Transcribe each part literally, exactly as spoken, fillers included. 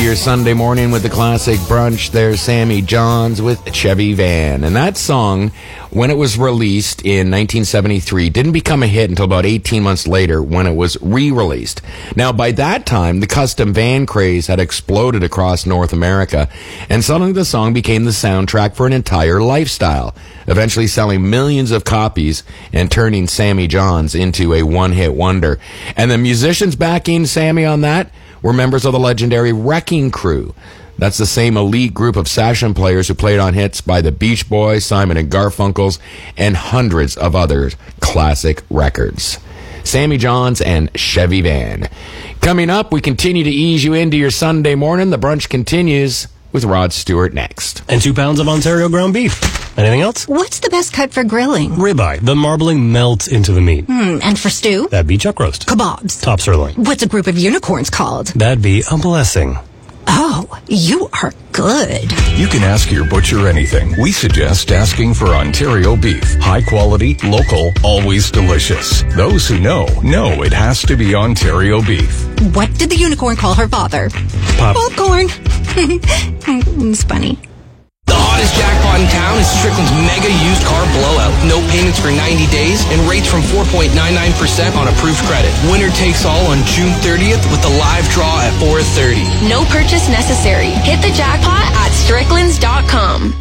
your Sunday morning with the classic brunch. There's Sammy Johns with Chevy Van. And that song, when it was released in nineteen seventy-three, didn't become a hit until about eighteen months later when it was re-released. Now, by that time, the custom van craze had exploded across North America, and suddenly the song became the soundtrack for an entire lifestyle, eventually selling millions of copies and turning Sammy Johns into a one-hit wonder. And the musicians backing Sammy on that were members of the legendary Wrecking Crew. That's the same elite group of session players who played on hits by the Beach Boys, Simon and Garfunkels, and hundreds of other classic records. Sammy Johns and Chevy Van. Coming up, we continue to ease you into your Sunday morning. The brunch continues with Rod Stewart next. And two pounds of Ontario ground beef. Anything else? What's the best cut for grilling? Ribeye. The marbling melts into the meat. Hmm, and for stew? That'd be chuck roast. Kebabs. Top sirloin. What's a group of unicorns called? That'd be a blessing. Oh, you are good. You can ask your butcher anything. We suggest asking for Ontario beef. High quality, local, always delicious. Those who know, know it has to be Ontario beef. What did the unicorn call her father? Pop. Popcorn. It's funny. The hottest jackpot in town is Strickland's mega used car blowout. No payments for ninety days and rates from four point nine nine percent on approved credit. Winner takes all on June thirtieth with the live draw at four thirty. No purchase necessary. Hit the jackpot at stricklands dot com.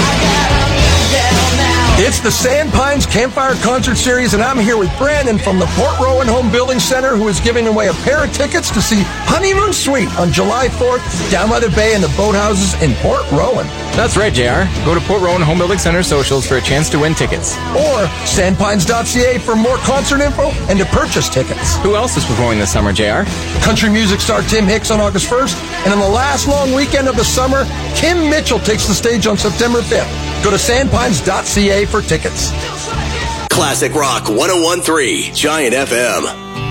It's the Sandpines Campfire Concert Series, and I'm here with Brandon from the Port Rowan Home Building Center, who is giving away a pair of tickets to see Honeymoon Suite on July fourth down by the bay in the boathouses in Port Rowan. That's right, J R. Go to Port Rowan Home Building Center socials for a chance to win tickets. Or sandpines dot c a for more concert info and to purchase tickets. Who else is performing this summer, J R? Country music star Tim Hicks on August first, and on the last long weekend of the summer, Kim Mitchell takes the stage on September fifth. Go to sandpines dot c a for tickets. Classic Rock one oh one point three Giant F M.